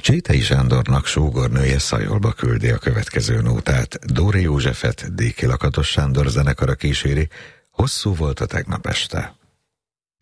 Csétei Sándornak sógornője Szajolba küldi a következő nótát. Dóri Józsefet Déki Lakatos Sándor zenekara kíséri. Hosszú volt a tegnap este.